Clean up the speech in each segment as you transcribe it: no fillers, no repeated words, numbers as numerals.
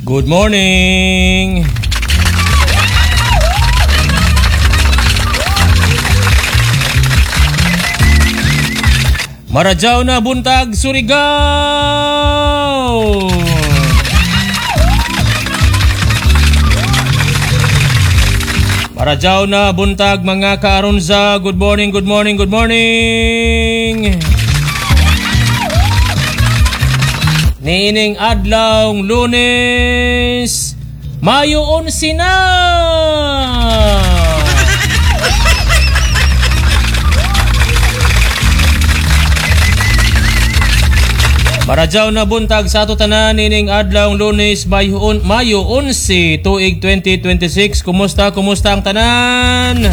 Good morning. Maradyaw na buntag Surigao. Maradyaw na buntag mga kaarunza. Good morning, good morning, good morning. Niining adlawng Lunes, Mayo 11 na. Maradyaw na buntag sa ato tanan nining adlawng Lunes, Mayo 11, tuig 2026. Kumusta ang tanan?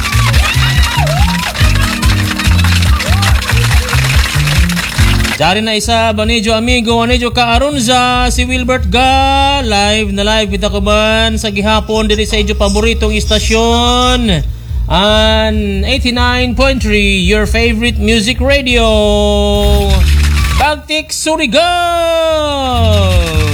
Dari na isa, Banidyo amigo, Banidyo kaarunza, si Wilbert Ga, live na live kita kuban sa gihapon diri sa inyo paboritong istasyon, an 89.3, your favorite music radio, Bagtik Surigao.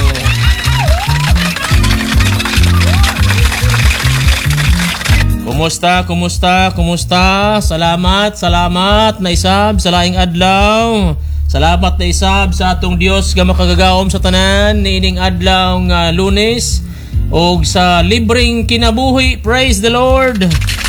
Kumusta? Salamat na isab sa laing adlaw. Salamat na isab sa atong Dios nga makagagawom sa tanan niining adlaw nga Lunes og sa libreng kinabuhi. Praise the Lord.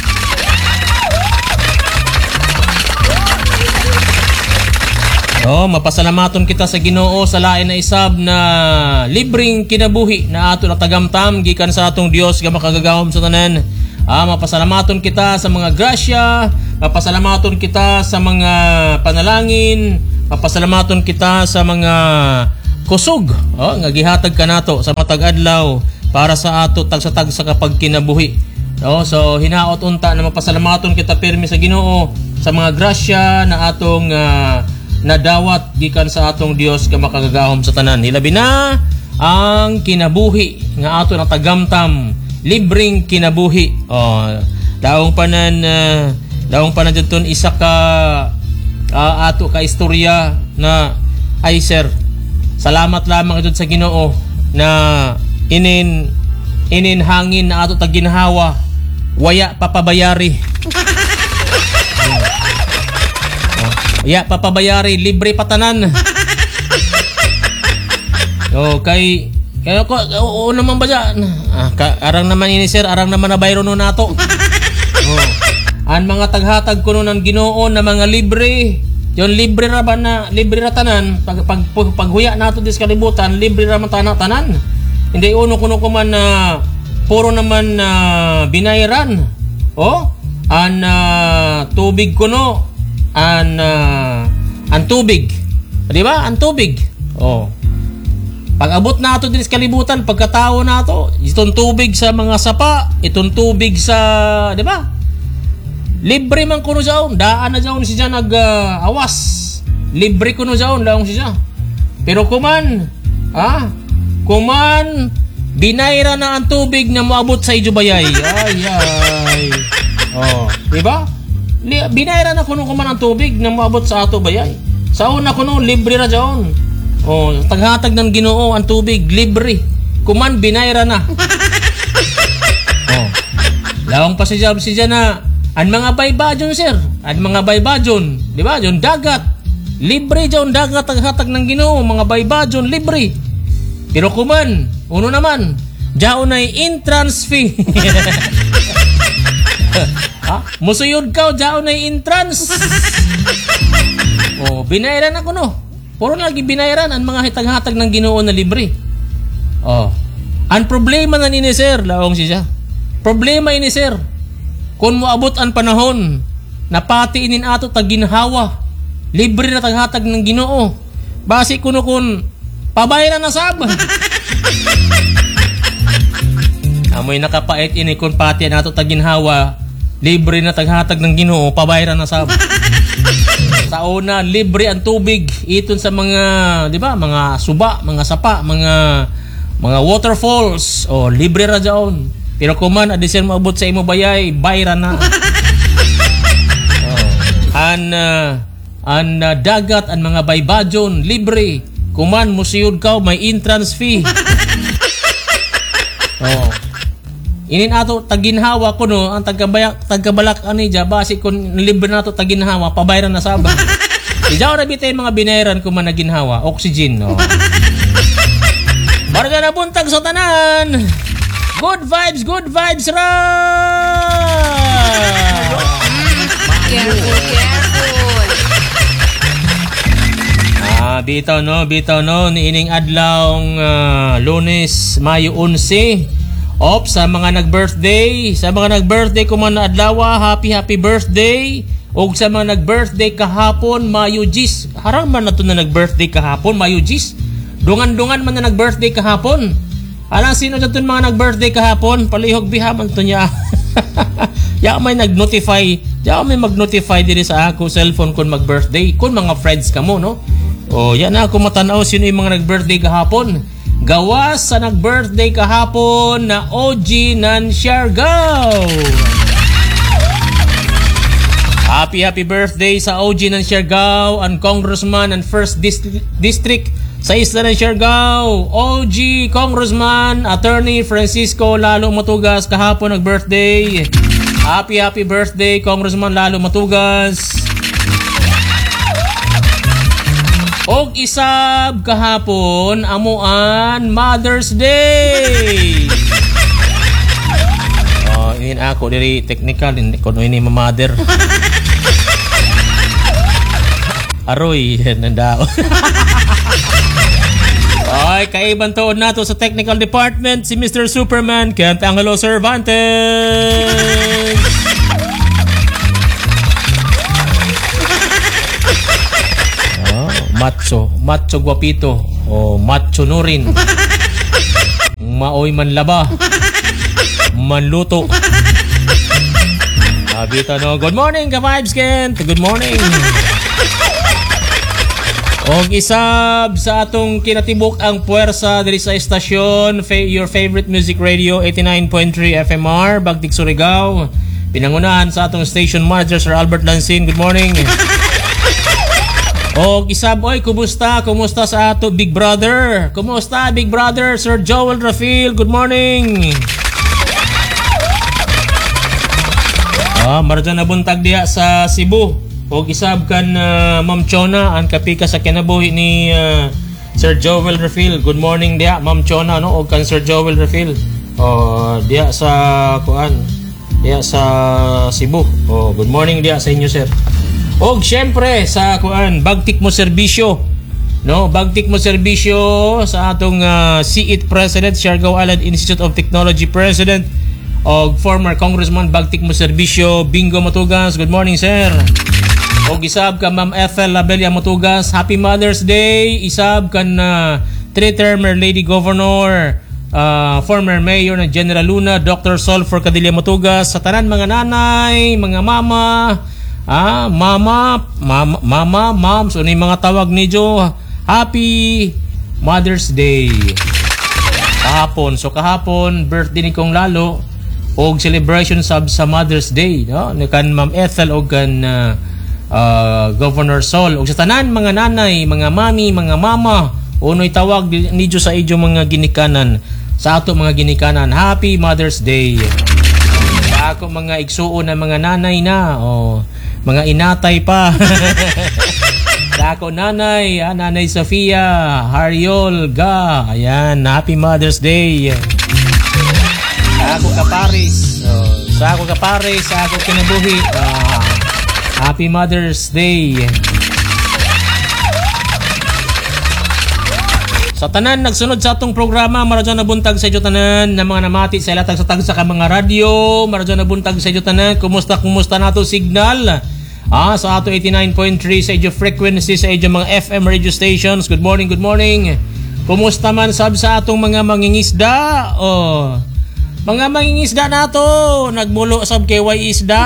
Mapasalamaton kita sa Ginoo sa lain na isab na libreng kinabuhi na ato natagamtam gikan sa atong Dios nga makagagawom sa tanan. Mapasalamaton kita sa mga grasya, mapasalamaton kita sa mga panalangin, mapasalamaton kita sa mga kusog nga gihatag kanato sa matag adlaw para sa ato tag sa kapag kinabuhi. So hinaot unta na mapasalamaton kita pirmi sa Ginoo sa mga grasya na atong nadawat gikan sa atong Dios nga makagagahom sa tanan. Hilabi na ang kinabuhi nga ato natagamtam, libreng kinabuhi. Daong panan dyan isa ka ato ka istorya na ay sir, salamat lamang dyan sa Ginoo na inin hangin na ato taginhawa waya papabayari. Waya papabayari, libre patanan. Kaya ko oo naman ba dyan? Arang naman ini sir, arang naman na bayro no nato. Ang mga taghatag ko ng Ginoo na mga libre. Yon libre ra ba na libre ra tanan paghuya nato dis kalibutan, libre ra man tanan. Hindi uno kuno ko man na puro naman binayran. An tubig kuno an tubig. Di ba? An tubig. Pag-abot nato din sa kalibutan, pagkatao nato, itong tubig sa mga sapa, itong tubig sa, di ba? Libre man kuno jaon, daan na jaon siya nag-awas. Libre kuno jaon, daon siya. Pero kuman binayra na ang tubig na moabot sa ijubayay. Ay. Di ba? Binayra na kuno kuman ang tubig na moabot sa ato bayay. Sa una kuno libre ra jaon. Taghatag ng Ginoo ang tubig libre. Kuman binayra na. Lawang pa siya na ang mga baybajon sir. Ang mga baybajon, di ba? Yung dagat. Libre jaon dagat taghatag ng Ginoo, mga baybajon libre. Pero kuman, uno naman, jaon ay entrance fee. Musuyod ka, jaon ay entrance. Binayran ako no. Puro lagi binayran ang mga hitag-hatag ng Ginoo na libre. Ang problema na ni sir, laong siya. Problema ini sir. Kung moabot ang panahon na pati inin ato taginhawa, libre na taghatag ng Ginoo. Basi kuno kun pabayaran na sab. Amoy nakapait ini kun pati nato taginhawa, libre na taghatag ng Ginoo, pabayaran na sab. Sa una, libre ang tubig iton sa mga, di ba, mga suba, mga sapa, mga waterfalls. Libre ra jaon. Pero kuman adisyan maabot sa imo bayay, bayra na. An dagat, ang mga baybajon, libre. Kuman musiyod ka, may entrance fee. Oh. Inin ato taginhawa ko no, ang tagabalak ani ja basi kun libre nato taginhawa pabayran na sabang. Ijaw na bitay mga bineran ko man naginhawa, oxygen no. Barga na buntag sa tanan. Good vibes ra. Careful. Bitaw no niining adlawng Lunes, Mayo 11. Sa mga nag-birthday ko man na adlaw, happy birthday. Og sa mga nag-birthday kahapon, Mayo 10. Harang man na to na nag-birthday kahapon, Mayo 10. Dungan man na nag-birthday kahapon. Alang sino dyan mga nag-birthday kahapon? Palihog bihaman to niya. Ya may nag-notify. Ya may mag-notify diri sa ako cellphone kun mag-birthday. Kun mga friends ka mo, no? O yan na ako matanaw sino yung mga nag-birthday kahapon. Gawas sa nag-birthday kahapon na OG ng Siargao. Happy birthday sa OG ng Siargao, ang congressman and first district sa isla ng Siargao. OG Congressman Attorney Francisco Lalo Matugas kahapon nag-birthday. Happy birthday Congressman Lalo Matugas. Og isab kahapon amuan Mother's Day. Ini ako diri technical kuno ini mother. Aroy nandao. Ay kaiban tuod nato sa technical department si Mr. Superman Kent Angelo Cervantes. Macho guapito o macho nurin. Maoy manlaba. Manluto. Abita no. Good morning ka-vibes Kent. Good morning. Og isab sa atong kinatibok ang puwersa diri sa estasyon your favorite music radio 89.3 FMR Bagtik Surigao. Pinangunahan sa atong station manager Sir Albert Lancin. Good morning. Og isab oy kumusta sa ato Big Brother? Kumusta Big Brother Sir Joel Rafil? Good morning. Marjan na buntag diha sa Cebu. Og isab kan Ma'am Chona ang kapika sa kinabuhi ni Sir Joel Rafil. Good morning diha Ma'am Chona no og kan Sir Joel Rafil. Diha sa diha sa Cebu. Good morning diha sa inyo sir. Og syempre sa Bagtik mo serbisyo no Bagtik mo serbisyo sa atong CIT President Siargao Island Institute of Technology President og former Congressman Bagtik mo serbisyo Bingo Matugas. Good morning sir. Og isab ka Ma'am Ethel Labelia Matugas, Happy Mother's Day. Isab kan 3-termer Lady Governor former Mayor ng General Luna Dr. Solfor Cadilla Matugas, sa tanan mga nanay, mga mama, ma'am, so ni mga tawag ni Jo, Happy Mother's Day. Kahapon, birthday ni Kong Lalo, og celebration sa Mother's Day, no? Ni kan Ma'am Ethel og kan Governor Sol. Og sa tanan mga nanay, mga mami, mga mama, unoy tawag ni Jo sa ijo mga ginikanan, sa ato mga ginikanan, Happy Mother's Day. Sa ako mga igsuon na mga nanay na, mga inatay pa. Sa ako nanay Sofia Hariol Ga, ayan, Happy Mother's Day. Sa ako kaparis, sa ako kinabuhi, Happy Mother's Day. Sa tanan nagsunod sa atong programa, maradyo na buntag sa inyo tanan na mga namati sa ilatag sa tagsa ka mga radyo, maradyo na buntag sa inyo tanan. Kumusta nato signal? Sa ato 89.3 sa inyo frequency, sa inyo mga FM radio stations. Good morning. Kumusta man sab sa atong mga mangingisda? Mga mangingisda nato, nagmulo sab kay way isda.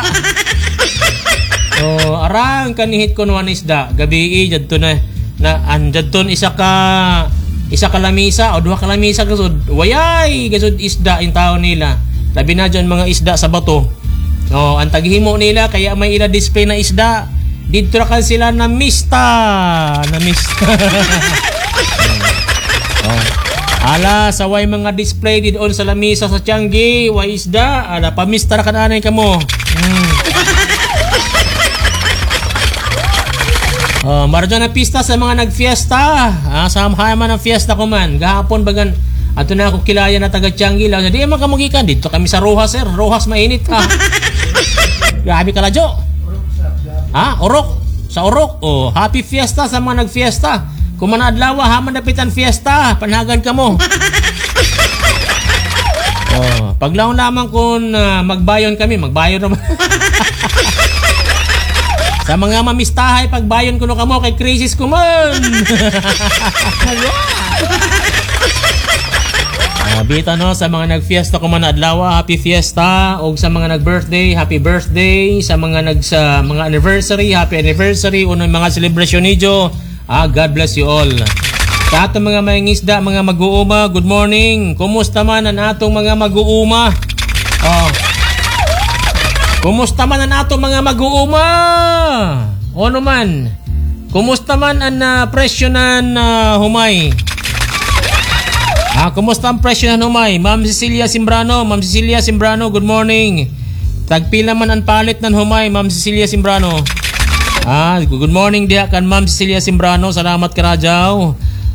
Arang kanihit ko nuan isda, gabi jadto na andadton isa ka lamisa o duha ka lamisa kasud wayay kasud isda in taon nila, labi na dyan mga isda sa bato. Ang taghimo nila kaya may ila display na isda dito ra kan sila na mista Ala, saway mga display doon sa lamisa sa Tianggi, way isda, ala, pamista na kananay ka mo. Maradyo na pista sa mga nagfiesta. Samahay man ang fiesta ko man. Gahapon bagan, ato na ako kilaya na taga Tianggi lang. Di man kamugikan, dito kami sa Rojas, sir. Rojas mainit ka. Grabe ka ladyo. Orok. Sa Orok. Happy fiesta sa mga nagfiesta. Kung manaadlawa, haman napitan fiesta, panahagan ka mo. Paglaon lamang kung magbayon kami, magbayon naman. Sa mga mamistahay, pagbayon ko no kamo, kay crisis ko man. Bita no, sa mga nagfiesta ko manaadlawa, happy fiesta. O sa mga nag-birthday, happy birthday. Sa mga mga anniversary, happy anniversary. Unang mga celebration niyo. God bless you all. Sa atong mga mangingisda, mga mag-uuma, good morning. Kumusta man ang atong mga mag-uuma? Kumusta man ang atong mga mag-uuma? Ano man? Kumusta man ang presyo ng humay? Kumusta ang presyo ng humay? Ma'am Cecilia Simbrano, good morning. Tagpila man ang palit ng humay, Ma'am Cecilia Simbrano. Good morning diha kan Ma'am Cecilia Simbrano. Salamat ka radyaw.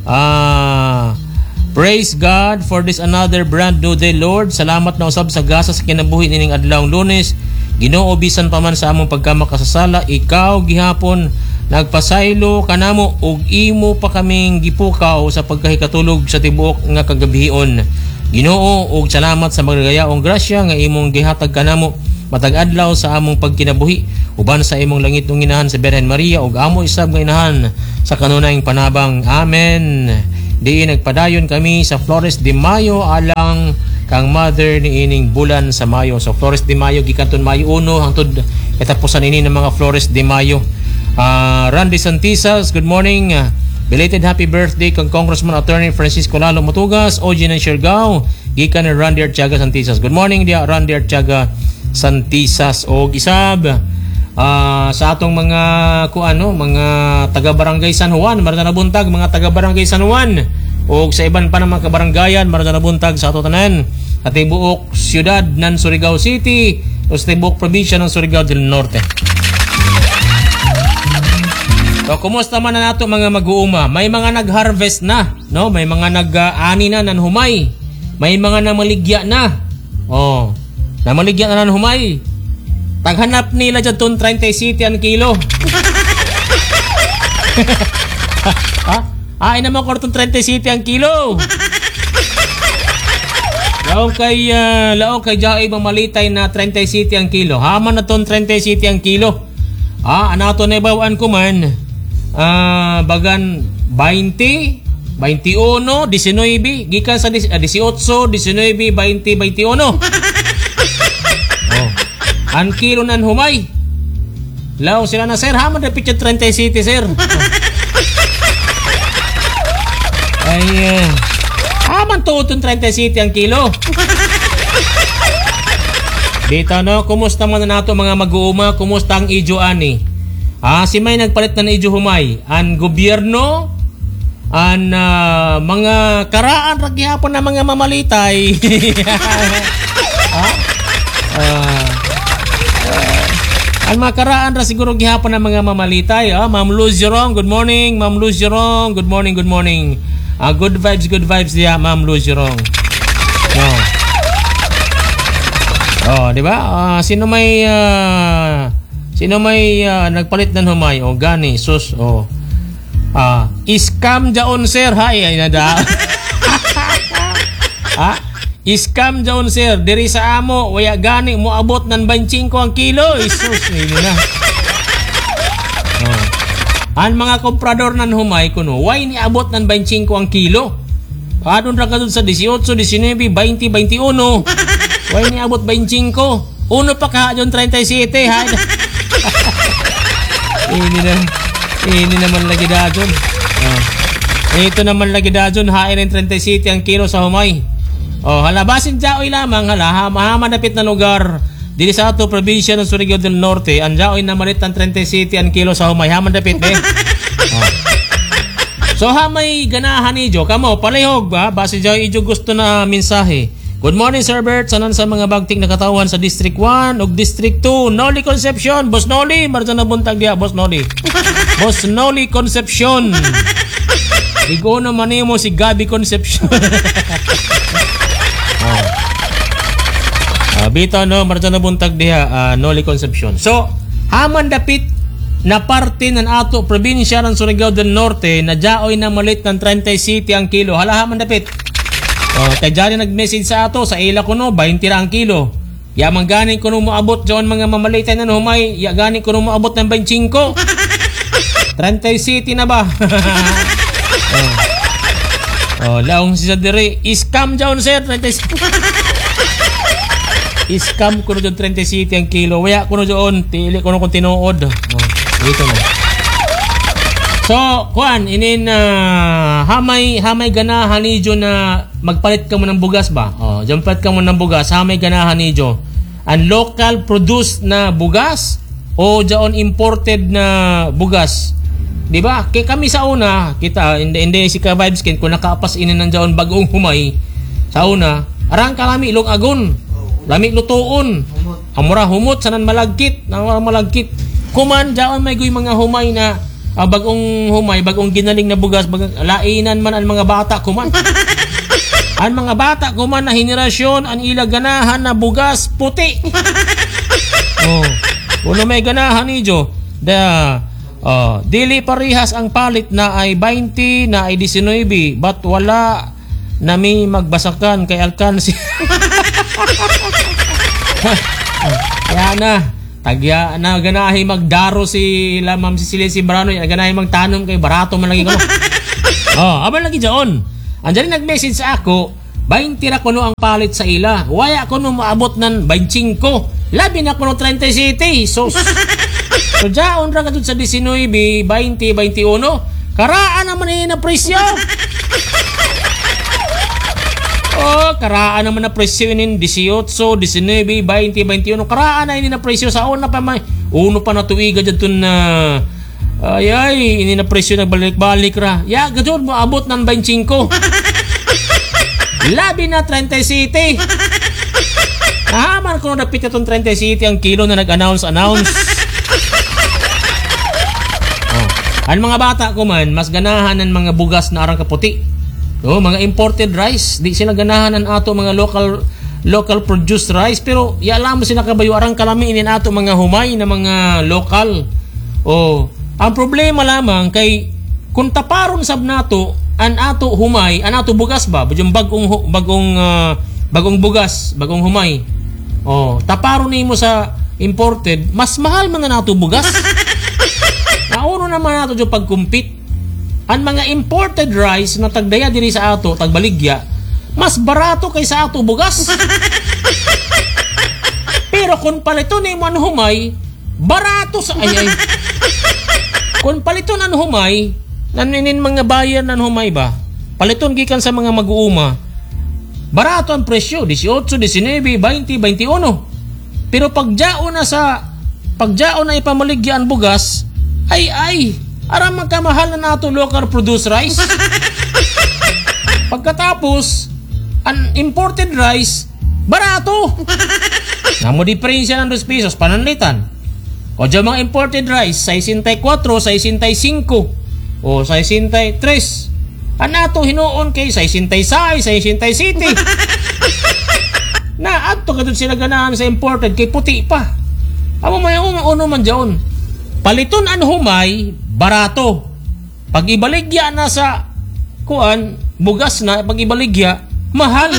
Praise God for this another brand new day, Lord. Salamat na usab sa gasa sa kinabuhi nining adlawng Lunes. Ginoo bisan pa man sa among pagkamakasasala, ikaw gihapon nagpasaylo kanamo ug imo pa kaming gipukaw sa pagkahikatulog sa tibuok nga kagabihon. Ginoo ug salamat sa magagayaong grasya nga imong gihatag kanamo matag adlaw sa among pagkinabuhi uban sa imong langit ng inahan sa Birhen Maria ug amo isab nga inahan sa kanunayng panabang. Amen. Diin nagpadayon kami sa Flores de Mayo alang kang mother ni ining bulan sa Mayo. So Flores de Mayo gikanton Mayo 1 hangtod katapusan ini ng mga Flores de Mayo. Randy Santisas, good morning. Belated happy birthday kang Congressman Attorney Francisco Lalo Motugas, OG ng Siargao, gikan ni Randy Artiaga Santisas. Good morning dia Randy Artiaga Santisas o gisab sa atong mga mga taga Barangay San Juan, marada na buntag mga taga Barangay San Juan o sa iban pa ng mga kabaranggayan, marada na buntag sa ato tanan at tibuok siyudad ng Surigao City o sa tibuok probinsya ng Surigao del Norte. So, kumusta man na nato mga mag-uuma? May mga nag-harvest na, no? May mga nag-ani na ng humay. May mga namaligya na. Namaligya na ng humay. Taghanap nila dyan itong 30 city ang kilo. Naman ko itong 30 city ang kilo. Lao kay Jai mamalitay na 30 city ang kilo. Haman na itong 30 city ang kilo. Anato na ibawaan ko man. Bagan 20, 21, 19, gikan sa 18, 19, 20, 21. Ang kilo nan humay. Lao sila na sir, haman na picture 30 city sir. Haman to itong 30 city ang kilo. Dito no, kumusta man na nato mga mag-uuma, kumusta ang Ijo ani? Si may nagpalit na Ijo humay. Ang gobyerno, ang mga karaan ragyapon na mga mamalitay. Ang mga karaan ra siguro gihapon ng mga mamalitay. Ma'am Luz Jerong, good morning. Ma'am Luz Jerong, good morning, good morning. Good vibes diya, Ma'am Luz Jerong. Di ba? Sino may nagpalit ng humay o gani sus scam jaon sir hay nada. Scam jaon sir diri sa amo waya gani mo abot ng 25 ang kilo. Isus ini na. Ang mga komprador ng humay kuno way ni abot ng 25 ang kilo. Adon ra kadto sa 18, 19, 20, 21. Way ni abot 25. Uno pa ka dyan 37 ha. Ini naman lagi dadyon. Ito naman lagi dadyon hain ng 37 ang kilo sa humay. Halabasin jaoy lamang mahamanapit na lugar dili sa ato probinsya ng Surigao del Norte. Ang jaoy na malit ng 37 ang kilo sa humay hamanapit So may ganahan ni Jo kamo palihog ba base jo ijo gusto na mensahe. Good morning Sir Bert, sanan sa mga bagtik na katawan sa District 1 ug District 2. Noli Concepcion, Boss Noli, marsa na buntag dia Boss Noli. Boss Noli Concepcion. Igo na man mo si Gabi Concepcion. Bito no, marsa na buntag diha Noli Concepcion. So, haman dapit na parte ng ato probinsya ng Surigao del Norte na jaoy na malit ng 30 city ang kilo. Halahaman dapit. Kaya dyan nag-message sa ato sa ila ko no, 20 ra ang kilo. Ya mangganin ko no moabot dyan mga mamalitan na humay. Ya ganin ko no moabot ng 25. 30 city na ba? Laong si Sadiri. Iskam dyan sir. 30 city. Iskam ko no dyan 30 city ang kilo. Waya ko no dyan. Tili ko no kung tinuod. Dito na. So, kuan, inin hamay ganahan ni Jo na magpalit ka mo ng bugas ba? Diyan palit ka mo ng bugas, hamay ganahan ni Jo. Ang local produced na bugas o diyan imported na bugas. 'Di ba? Kay kami sa una, kita hindi si Ka Vibes kin kung nakapas inin ng diyan bagong humay. Sa una, arang kalami ilong agon. Lami lutuon. Amura humot sanan malagkit, malagkit. Kuman diyan may guy mga humay na bagong humay, bagong ginaling na bugas, lainan man ang mga bata kuman. Ang mga bata kuman na henerasyon, ang ila ganahan na bugas puti. Kuno may ganahan ni Jo. Dili parihas ang palit na ay 20, na ay 19, but wala na may magbasakan kay alkansi. Kaya na. Tagya na ganahi magdaro si Ma'am Cecilia Simbrano, ganahi magtanom kay barato man lagi ko. Abang lagi diyon. Andiyan nag-message sa ako, 20 ra kuno ang palit sa ila. Waya kuno maabot ng 25. Labi na kuno 30 city. So diyan ra kadto sa 19, 20, 21. Karaan naman ni na presyo. Karaan naman na presyo inin 18, 19, 20, 21. Karaan na ini na presyo sa una pa may. Uno pa na tuiga dyan na ini na presyo nagbalik-balik ra. Ya, gadyon mo abot ng 25. Labi na 30 city. Nahaman ko na dapit itong 30 city ang kilo na nag-announce. Ang mga bata ko man, mas ganahan ng mga bugas na arang kaputi. Mga imported rice, di sila ganahan ng ato mga local produced rice, pero alam mo sila kabayo arang kalami inin ato mga humay na mga local. Ang problema lamang kay kung taparon sab nato an ato humay, an ato bugas ba, yung bagong bugas, bagong humay. Taparon nimo sa imported, mas mahal man na nato bugas. Nauno naman nato yung pag-compete. Ang mga imported rice na tagdaya diri sa ato, tagbaligya, mas barato kaysa ato bugas. Pero kung paliton ni man humay, barato sa ayay. Kung paliton ang humay, naninin mga bayan ng humay ba? Paliton gikan sa mga mag-uuma, barato ang presyo, 18, 19, 20, 21. Pero pagjaon na ipamaligya ang bugas, aram magkamahal na nato local produced rice. Pagkatapos, ang imported rice, barato. Namo diferensya ng 2 pesos, pananlitan. O dyan mga imported rice, 64, 65, o 63. Ang nato hinuon kay 66, 67. Na ato kadun sila ganahan sa imported, kay puti pa. Amo may uno man dyan. Paliton ang humay, barato. Pag ibaligya na sa bugas na, pag ibaligya, mahal.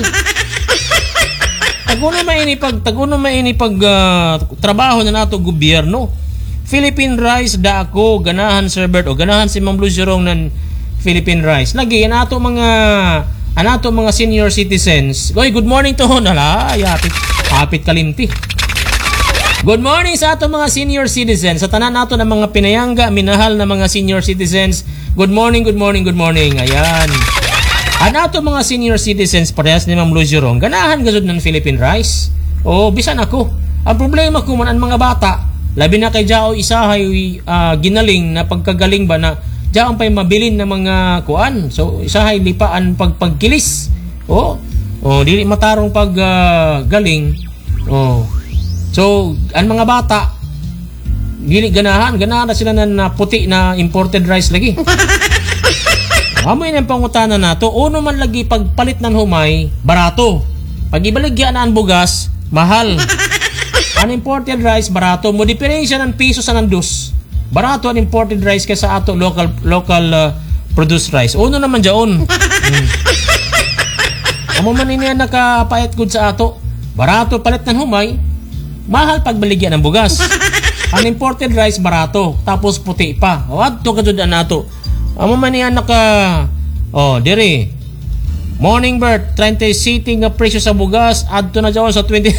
Taguno may ini pag trabaho na nato gobyerno. Philippine Rice da ako ganahan Sir Bert o ganahan si Ma'am Luz Jorong ng Philippine Rice. Lagi anato mga senior citizens. Good morning to honala. Hapit kalimti. Good morning sa ato mga senior citizens. Sa tanan nato ng mga pinayangga, minahal na mga senior citizens. Good morning. Ayan. Ang ato mga senior citizens, parehas ni Ma'am Luz Jorong, ganahan gazod ng Philippine Rice. Bisan ako. Ang problema ko man ang mga bata, labi na kay Jao Isahay ginaling na pagkagaling ba na diyan pa'y mabilin ng mga kuan. So isahay lipaan pagkilis. Dili matarong pag galing. So ang mga bata dili ganahan na sila na puti na imported rice lagi. Amoy nang pangutana nato, uno man lagi pagpalit ng humay, barato. Pag ibaligyan na ang bugas, mahal. Ang imported rice barato, mo diferensya ng piso sa nandus. Barato ang imported rice kaysa ato local produced rice. Uno naman diyon. Amo man niya nakapait good sa ato. Barato palit ng humay, mahal pagbaligyan ng bugas. Ang imported rice barato, tapos puti pa. Adto ka jud nato. Amo man niya diri. Morning bird 30 city nga presyo sa bugas, adto na diyon sa 20.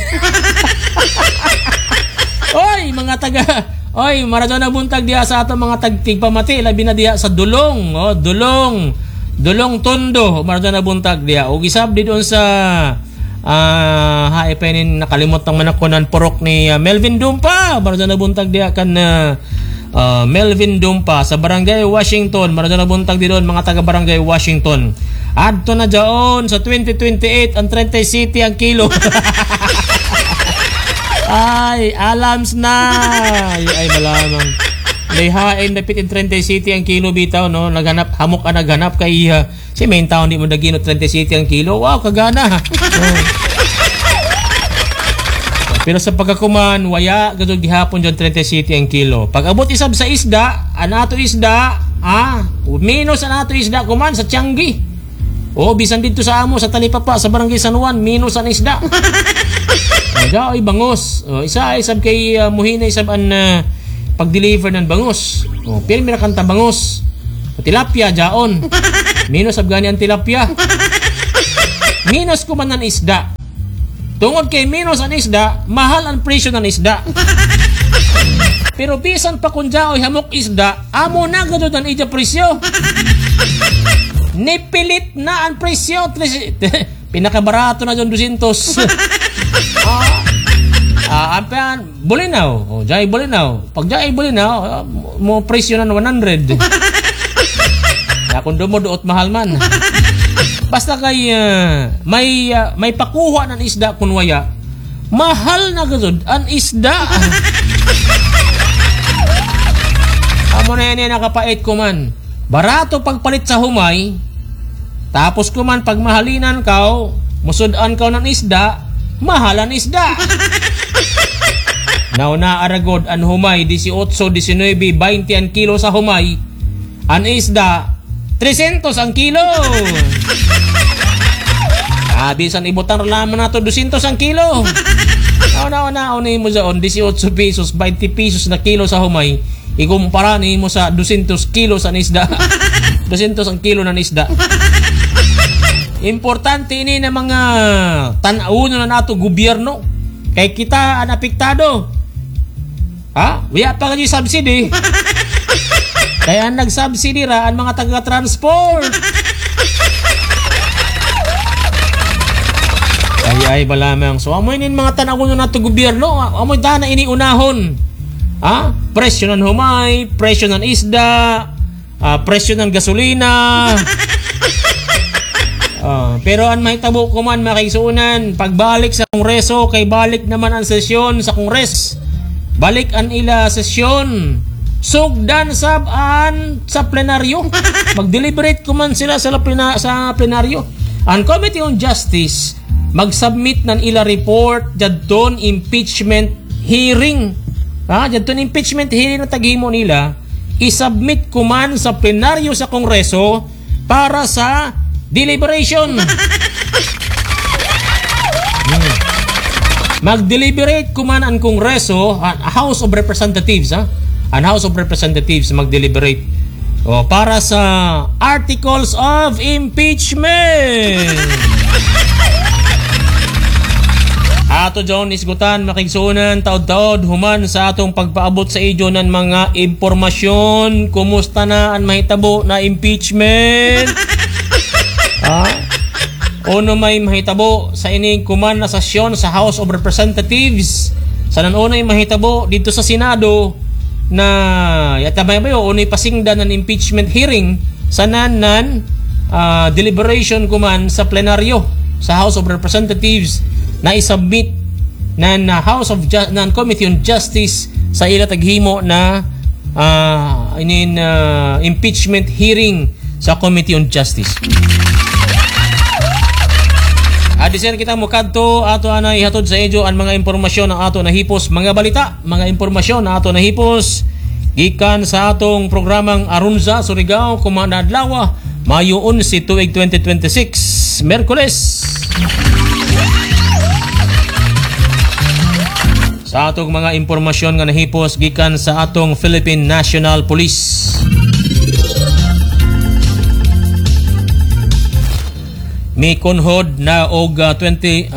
Oy, mga taga Maradona buntag diha sa ato mga tagtig pamati, labi na diha sa Dulong, Dulong Tondo, Maradona buntag diha. Og isabdi doon sa haipenin nakalimot ang manakunan porok ni Melvin Dumpa, Maradona buntag diha kan Melvin Dumpa sa Barangay Washington, Maradona buntag di doon mga taga Barangay Washington. Adto na diyon sa 2028 ang 30 city ang kilo. Ay, alams na. Ay, malamang. Lihain dapit in 30 city ang kilo bitaw, no? Naghanap, hamok ka naghanap kay si main town di mo dagino 30 city ang kilo. Wow, kagana. Pero sa pagkakuman, waya gadto gihapon diyon 30 city ang kilo. Pag abot isab sa isda, anato isda, minus anato isda kuman sa Tianggi. Bisan dito sa amo sa Talipapa sa Barangay San Juan, minus ang isda. Ay bangos. Isa isab kay muhina isab an pag-deliver ng bangos. Pero may nakanta bangos. Tilapia jaon. Minus ab gani ang tilapia. Minus ko man ng isda. Tungod kay minus ang isda, mahal ang presyo ng isda. Pero bisan pa kun jaoy hamok isda, amo na gadud ang ija presyo. Nipilit na ang presyo. Pinakabarato na dyan 200. Ampean, bulinaw. Jay bulinaw. Pag jay bulinaw, mo presyo na 100. Kung dumuduot mahal man. Basta kay may pakuha ng isda kun waya, mahal na gud ang isda. Amo na yan nakapait ko man. Barato pagpalit sa humay, tapos kuman pag mahalinan kaw, musudan kaw ng isda, mahalan isda. Nauna aragod ang humay 18, 19, 20 ang kilo sa humay. Ang isda 300 ang kilo. Bisan ibutan lamang nato 200 ang kilo. Nauna mo dyan 18 pesos, 20 pesos na kilo sa humay. Ikumpara ni mo sa 200 kilos ang isda. 200 ang kilo ng isda. Importante ini na mga tan-uno na nato gobyerno. Kay kita ang apektado. Wala pa kayo subsidy. Kaya ang nag-subsidy ra ang mga taga-transport. Ay balamang. So amoy nin mga tan-uno na nato gobyerno. Amoy dana ini unahon. Presyo ng humay, presyo ng isda, presyo ng gasolina. Pero ang mahitabo ko man makisunan, pagbalik sa kongreso, kay balik naman ang sesyon sa kongres. Balik ang ila sesyon. Sugdan saban sa plenaryo. Mag-deliberate ko man sila sa plenaryo. Ang Committee on Justice mag-submit ng ila report jadton impeachment hearing. Jadton impeachment hearing na taghimo nila, isubmit ko man sa plenaryo sa kongreso para sa deliberation. Mag-deliberate ko man ang kongreso, House of Representatives, ang House of Representatives mag-deliberate para sa articles of impeachment. Ato John isgutan makigsunan taod-taod human sa atong pagpaabot sa idyo ng mga impormasyon. Kumusta na ang mahitabo na impeachment? Ono may mahitabo sa ining kuman na sesyon sa House of Representatives. Sa nanunay mahitabo dito sa Senado. na yatabay bayo unay pasingdan ng impeachment hearing sa nanan deliberation kuman sa plenaryo sa House of Representatives na isubmit nan Committee on Justice sa ila taghimo na impeachment hearing sa Committee on Justice. Adisen kita mo kadto ato ana ihatod sa inyo ang mga impormasyon na ato nahipos, mga balita, mga impormasyon na ato nahipos gikan sa atong programang Arunza Surigao Kumanda Adlaw, Mayo 11 tuig 2026, Miyerkules. Sa atong mga impormasyon nga nahipos gikan sa atong Philippine National Police. Mikonhod og 12%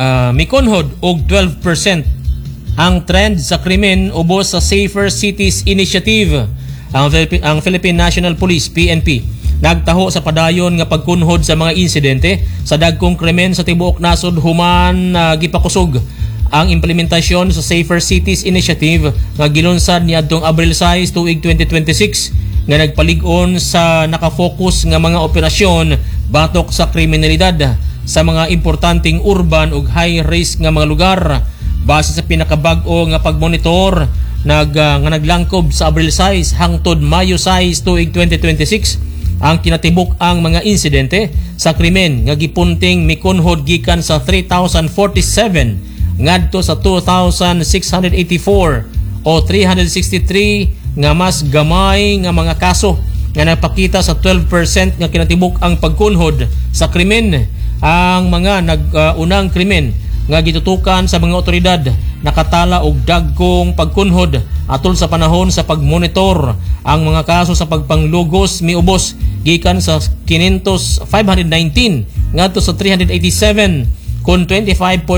ang trend sa krimen ubos sa Safer Cities Initiative. Ang Philippine National Police PNP nagtaho sa padayon nga pagkunhod sa mga insidente sa dagkong krimen sa tibuok nasod human gipakusog ang implementasyon sa Safer Cities Initiative nga gilunsad niadtong Abril 6 tuig 2026 nga nagpalig-on sa nakafocus nga mga operasyon batok sa kriminalidad sa mga importanteng urban ug high risk nga mga lugar. Base sa pinakabag-o nga pagmonitor nga naglangkob sa Abril 6 hangtod Mayo 6 tuig 2026 ang kinatibuk ang mga insidente sa krimen nga gipunting mikunhod gikan sa 3,047 ngadto sa 2,684 o 363 nga mas gamay nga mga kaso nga nagpakita sa 12% nga kinatibuk ang pagkunhod sa krimen. Ang mga unang krimen nga gitutukan sa mga otoridad nakatala og dagkong pagkunhod atol sa panahon sa pagmonitor. Ang mga kaso sa pagpanglugos miubos gikan sa 519 ngadto sa 387 kun 25%